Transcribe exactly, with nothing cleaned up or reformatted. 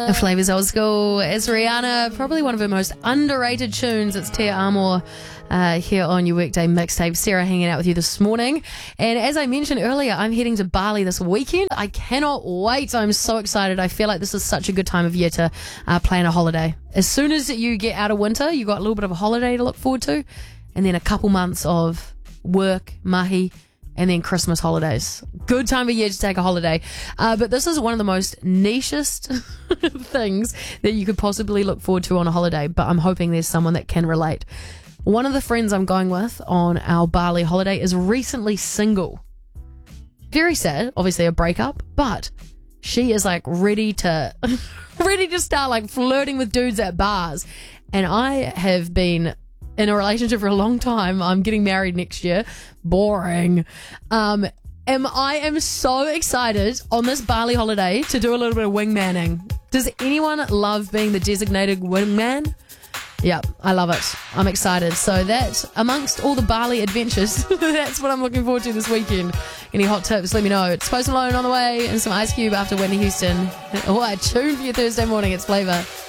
Flavors Old School is Rihanna, probably one of her most underrated tunes. It's Tia Armour uh, here on your weekday mixtape. Sarah hanging out with you this morning. And as I mentioned earlier, I'm heading to Bali this weekend. I cannot wait. I'm so excited. I feel like this is such a good time of year to uh, plan a holiday. As soon as you get out of winter, you got a little bit of a holiday to look forward to, and then a couple months of work, mahi, and then Christmas holidays. Good time of year to take a holiday. Uh, but this is one of the most nichest things that you could possibly look forward to on a holiday. But I'm hoping there's someone that can relate. One of the friends I'm going with on our Bali holiday is recently single. Very sad, obviously a breakup, but she is like ready to, ready to start like flirting with dudes at bars. And I have been in a relationship for a long time. I'm getting married next year. Boring. Um, am I am so excited on this Bali holiday to do a little bit of wingmanning. Does anyone love being the designated wingman? Yep, I love it. I'm excited. So that, amongst all the Bali adventures, that's what I'm looking forward to this weekend. Any hot tips, let me know. It's Post Malone on the way and some Ice Cube after Whitney Houston. Oh, a tune for your Thursday morning. It's Flavor.